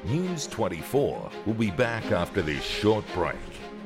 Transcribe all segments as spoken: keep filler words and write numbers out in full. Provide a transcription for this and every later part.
News twenty-four will be back after this short break.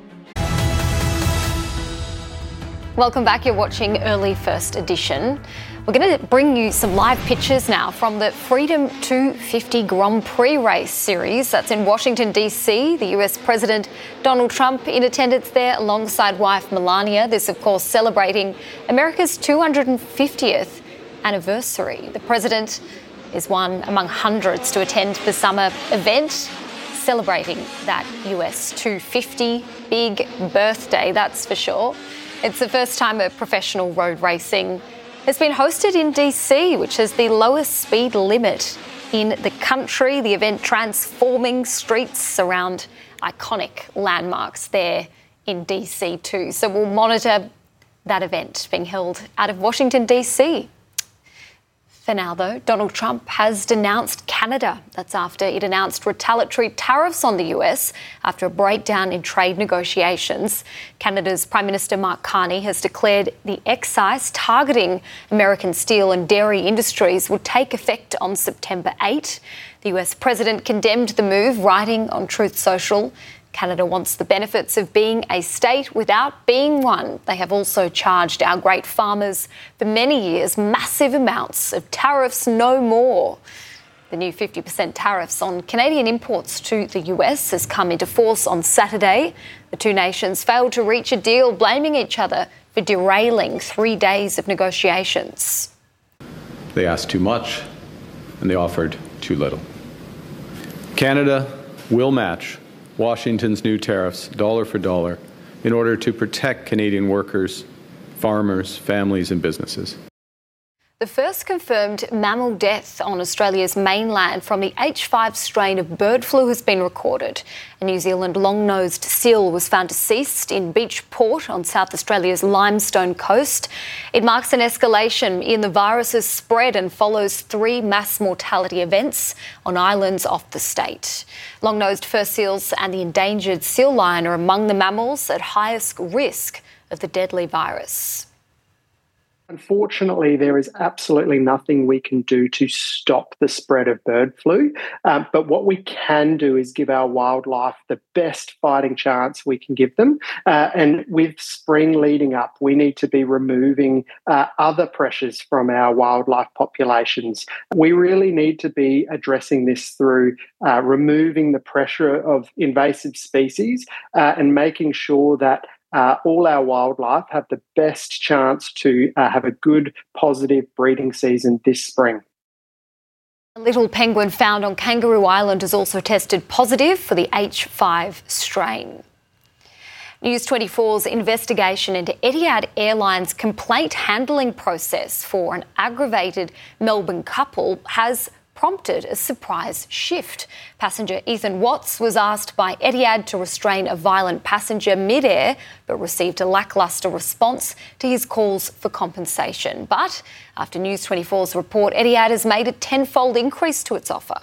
Welcome back. You're watching Early First Edition. We're going to bring you some live pictures now from the Freedom two fifty Grand Prix race series. That's in Washington, D C. The U S President Donald Trump in attendance there alongside wife Melania. This, of course, celebrating America's two hundred fiftieth anniversary. The President is one among hundreds to attend the summer event celebrating that U S two fifty big birthday, that's for sure. It's the first time a professional road racing has been hosted in D C, which has the lowest speed limit in the country. The event transforming streets around iconic landmarks there in D C too. So we'll monitor that event being held out of Washington, D C. For now, though, Donald Trump has denounced Canada. That's after it announced retaliatory tariffs on the U S after a breakdown in trade negotiations. Canada's Prime Minister Mark Carney has declared the excise targeting American steel and dairy industries would take effect on September eighth. The U S President condemned the move, writing on Truth Social, Canada wants the benefits of being a state without being one. They have also charged our great farmers for many years massive amounts of tariffs, no more. The new fifty percent tariffs on Canadian imports to the U S has come into force on Saturday. The two nations failed to reach a deal, blaming each other for derailing three days of negotiations. They asked too much and they offered too little. Canada will match Washington's new tariffs dollar for dollar in order to protect Canadian workers, farmers, families and businesses. The first confirmed mammal death on Australia's mainland from the H five strain of bird flu has been recorded. A New Zealand long-nosed seal was found deceased in Beach Port on South Australia's Limestone coast. It marks an escalation in the virus's spread and follows three mass mortality events on islands off the state. Long-nosed fur seals and the endangered seal lion are among the mammals at highest risk of the deadly virus. Unfortunately, there is absolutely nothing we can do to stop the spread of bird flu. Um, but what we can do is give our wildlife the best fighting chance we can give them. Uh, and with spring leading up, we need to be removing uh, other pressures from our wildlife populations. We really need to be addressing this through uh, removing the pressure of invasive species uh, and making sure that Uh, all our wildlife have the best chance to uh, have a good, positive breeding season this spring. A little penguin found on Kangaroo Island has also tested positive for the H five strain. News twenty-four's investigation into Etihad Airlines' complaint handling process for an aggravated Melbourne couple has prompted a surprise shift. Passenger Ethan Watts was asked by Etihad to restrain a violent passenger mid-air, but received a lacklustre response to his calls for compensation. But after News twenty-four's report, Etihad has made a tenfold increase to its offer.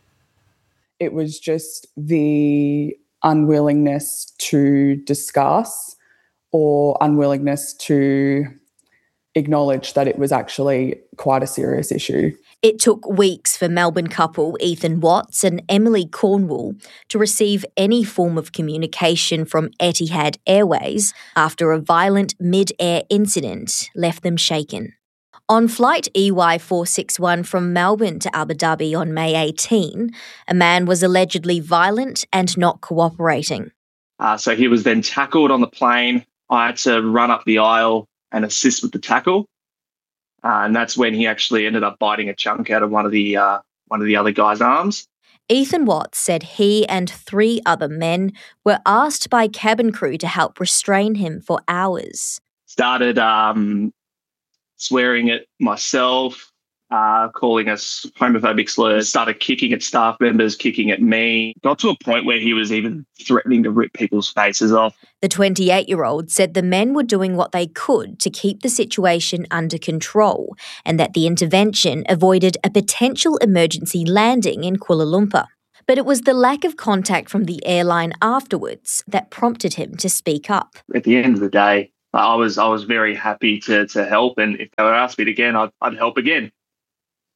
It was just the unwillingness to discuss or unwillingness to acknowledge that it was actually quite a serious issue. It took weeks for Melbourne couple Ethan Watts and Emily Cornwall to receive any form of communication from Etihad Airways after a violent mid-air incident left them shaken. On flight E Y four sixty-one from Melbourne to Abu Dhabi on May eighteenth, a man was allegedly violent and not cooperating. Uh, so he was then tackled on the plane. I had to run up the aisle and assist with the tackle. Uh, and that's when he actually ended up biting a chunk out of one of the uh, one of the other guy's arms. Ethan Watts said he and three other men were asked by cabin crew to help restrain him for hours. Started um, swearing at myself, uh, calling us homophobic slurs, started kicking at staff members, kicking at me. Got to a point where he was even threatening to rip people's faces off. The twenty-eight-year-old said the men were doing what they could to keep the situation under control and that the intervention avoided a potential emergency landing in Kuala Lumpur. But it was the lack of contact from the airline afterwards that prompted him to speak up. At the end of the day, I was I was very happy to to help, and if they would ask me again, I'd, I'd help again.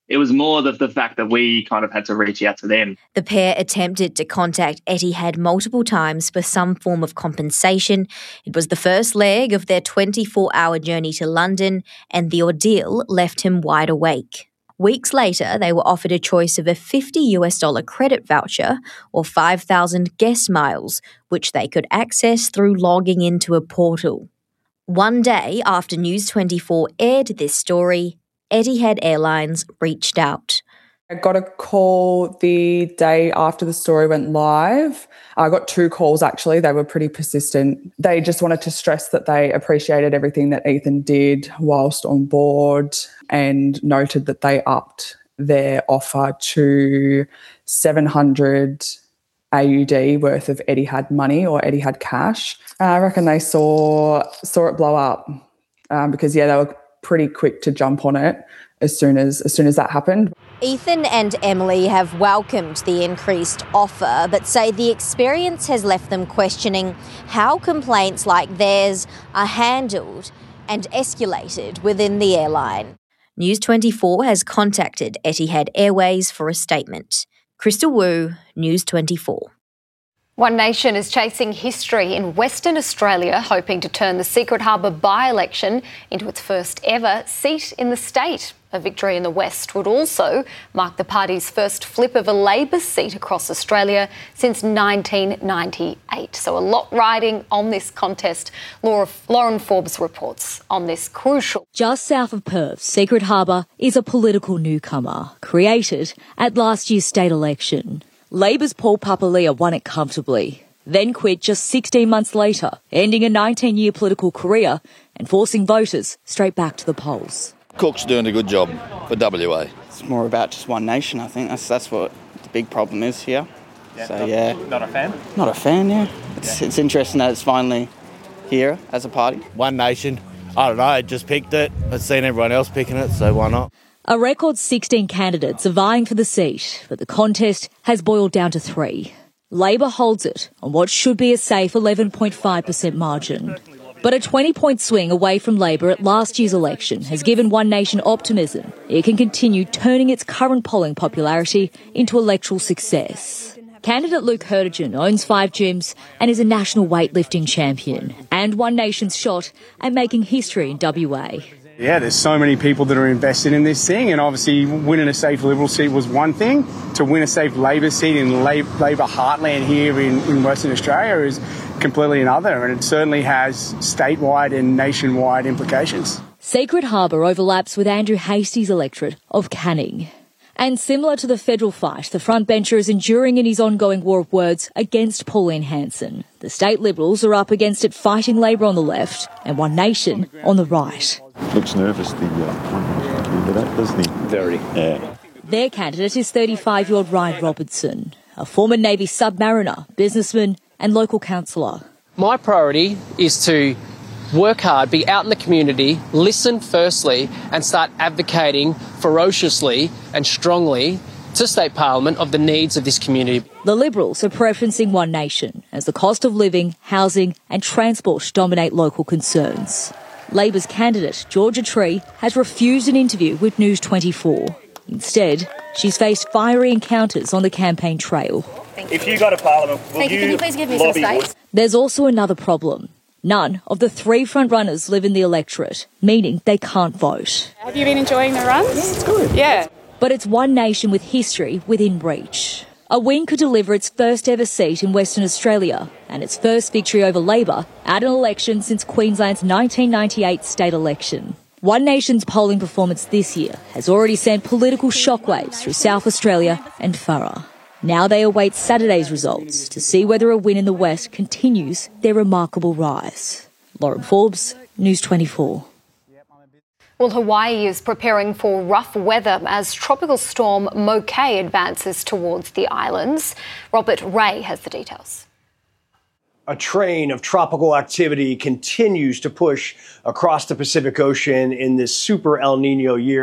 It was more the, the fact that we kind of had to reach out to them. The pair attempted to contact Etihad multiple times for some form of compensation. It was the first leg of their twenty-four hour journey to London, and the ordeal left him wide awake. Weeks later, they were offered a choice of a fifty US dollar credit voucher or five thousand guest miles, which they could access through logging into a portal. One day after News twenty-four aired this story, Etihad Airlines reached out. I got a call the day after the story went live. I got two calls, actually. They were pretty persistent. They just wanted to stress that they appreciated everything that Ethan did whilst on board and noted that they upped their offer to seven hundred A U D worth of Etihad money or Etihad cash. And I reckon they saw saw it blow up um, because, yeah, they were pretty quick to jump on it as soon as as soon as that happened. Ethan and Emily have welcomed the increased offer, but say the experience has left them questioning how complaints like theirs are handled and escalated within the airline. News twenty-four has contacted Etihad Airways for a statement. Crystal Wu, News twenty-four. One Nation is chasing history in Western Australia, hoping to turn the Secret Harbour by-election into its first ever seat in the state. A victory in the West would also mark the party's first flip of a Labor seat across Australia since nineteen ninety-eight. So a lot riding on this contest. Laura, Lauren Forbes reports on this crucial. Just south of Perth, Secret Harbour is a political newcomer, created at last year's state election. Labor's Paul Papalia won it comfortably, then quit just sixteen months later, ending a nineteen-year political career and forcing voters straight back to the polls. Cook's doing a good job for W A. It's more about just One Nation, I think. That's that's what the big problem is here. Yeah, so, not, yeah. Not a fan? Not a fan, yeah. It's, yeah. It's interesting that it's finally here as a party. One Nation. I don't know, I just picked it. I've seen everyone else picking it, so why not? A record sixteen candidates are vying for the seat, but the contest has boiled down to three. Labor holds it on what should be a safe eleven point five percent margin. But a twenty-point swing away from Labor at last year's election has given One Nation optimism it can continue turning its current polling popularity into electoral success. Candidate Luke Hurtigan owns five gyms and is a national weightlifting champion, and One Nation's shot at making history in W A. Yeah, there's so many people that are invested in this thing, and obviously winning a safe Liberal seat was one thing. To win a safe Labor seat in Labor heartland here in, in Western Australia is completely another, and it certainly has statewide and nationwide implications. Secret Harbour overlaps with Andrew Hastie's electorate of Canning. And similar to the federal fight, the frontbencher is enduring in his ongoing war of words against Pauline Hanson. The state Liberals are up against it fighting Labor on the left and One Nation on the right. Looks nervous, the uh, candidate, doesn't he? Very. Yeah. Their candidate is thirty-five-year-old Ryan Robertson, a former Navy submariner, businessman and local councillor. My priority is to work hard, be out in the community, listen firstly, and start advocating ferociously and strongly to State Parliament of the needs of this community. The Liberals are preferencing One Nation as the cost of living, housing and transport dominate local concerns. Labor's candidate, Georgia Tree, has refused an interview with News twenty-four. Instead, she's faced fiery encounters on the campaign trail. If you go to Parliament, will Thank you. you, Can you please give me some space? There's also another problem. None of the three front-runners live in the electorate, meaning they can't vote. Have you been enjoying the runs? Yeah, it's good. Yeah. But it's One Nation with history within reach. A win could deliver its first ever seat in Western Australia and its first victory over Labor at an election since Queensland's nineteen ninety-eight state election. One Nation's polling performance this year has already sent political shockwaves through South Australia and Farah. Now they await Saturday's results to see whether a win in the West continues their remarkable rise. Lauren Forbes, News twenty-four. Well, Hawaii is preparing for rough weather as tropical storm Mokay advances towards the islands. Robert Ray has the details. A train of tropical activity continues to push across the Pacific Ocean in this super El Nino year.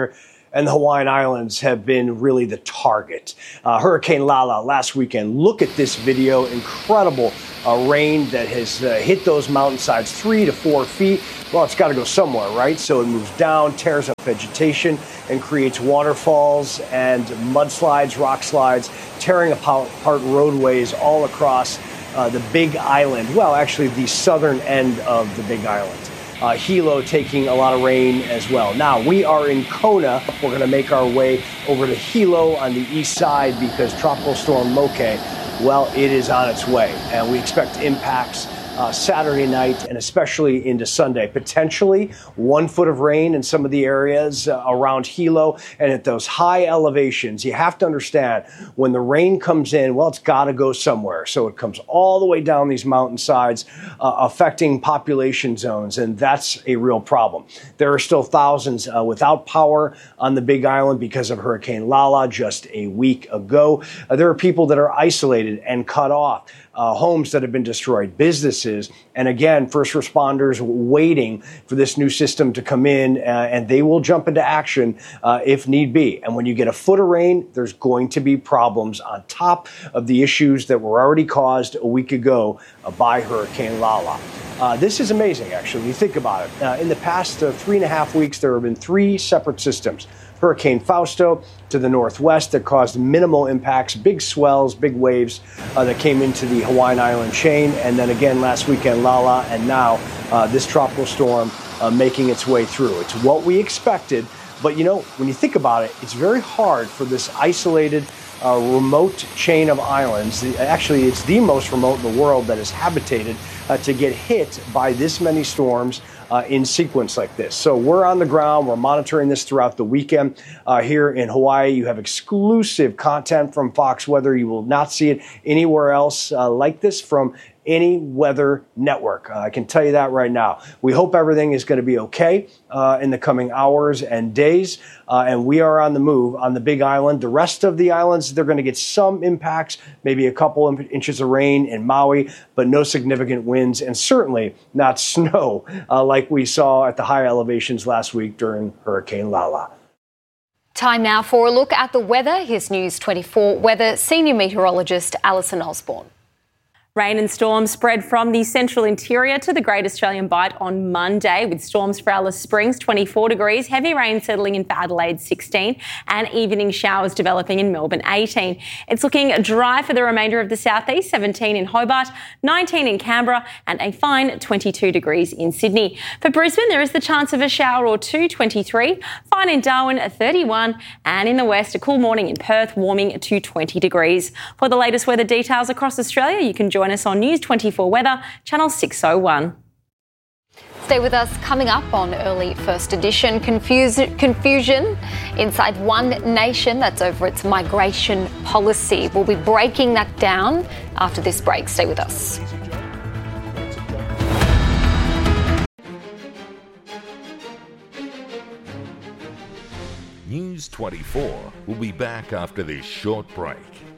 and the Hawaiian Islands have been really the target. Uh, Hurricane Lala last weekend. Look at this video. Incredible uh, rain that has uh, hit those mountainsides three to four feet. Well, it's got to go somewhere, right? So it moves down, tears up vegetation, and creates waterfalls and mudslides, rock slides, tearing apart roadways all across uh, the Big Island. Well, actually, the southern end of the Big Island. Uh, Hilo taking a lot of rain as well. Now, we are in Kona. We're going to make our way over to Hilo on the east side because Tropical Storm Moke, well, it is on its way. And we expect impacts Uh, Saturday night and especially into Sunday. Potentially one foot of rain in some of the areas uh, around Hilo and at those high elevations. You have to understand when the rain comes in, well, it's got to go somewhere. So it comes all the way down these mountainsides, uh, affecting population zones, and that's a real problem. There are still thousands uh, without power on the Big Island because of Hurricane Lala just a week ago. Uh, there are people that are isolated and cut off. Uh, homes that have been destroyed, businesses, and again, first responders waiting for this new system to come in, uh, and they will jump into action uh, if need be. And when you get a foot of rain, there's going to be problems on top of the issues that were already caused a week ago uh, by Hurricane Lala. Uh, this is amazing, actually, when you think about it. Uh, in the past uh, three and a half weeks, there have been three separate systems. Hurricane Fausto to the northwest that caused minimal impacts, big swells, big waves uh, that came into the Hawaiian Island chain. And then again last weekend, Lala, and now uh, this tropical storm uh, making its way through. It's what we expected. But, you know, when you think about it, it's very hard for this isolated, uh, remote chain of islands. Actually, it's the most remote in the world that is habitated uh, to get hit by this many storms Uh, in sequence like this. So we're on the ground. We're monitoring this throughout the weekend uh, here in Hawaii. You have exclusive content from Fox Weather. You will not see it anywhere else uh, like this from any weather network. Uh, I can tell you that right now. We hope everything is going to be okay uh, in the coming hours and days. Uh, and we are on the move on the Big Island. The rest of the islands, they're going to get some impacts, maybe a couple of inches of rain in Maui, but no significant winds and certainly not snow uh, like we saw at the high elevations last week during Hurricane Lala. Time now for a look at the weather. Here's News twenty-four weather senior meteorologist Alison Osborne. Rain and storms spread from the central interior to the Great Australian Bight on Monday, with storms for Alice Springs, twenty-four degrees, heavy rain settling in for Adelaide, sixteen, and evening showers developing in Melbourne, eighteen. It's looking dry for the remainder of the southeast, seventeen in Hobart, nineteen in Canberra, and a fine twenty-two degrees in Sydney. For Brisbane, there is the chance of a shower or two, twenty-three, fine in Darwin, thirty-one, and in the west, a cool morning in Perth, warming to twenty degrees. For the latest weather details across Australia, you can join us on News twenty-four Weather, Channel six oh one. Stay with us. Coming up on Early First Edition, confuse, confusion inside One Nation that's over its migration policy. We'll be breaking that down after this break. Stay with us. News twenty-four will be back after this short break.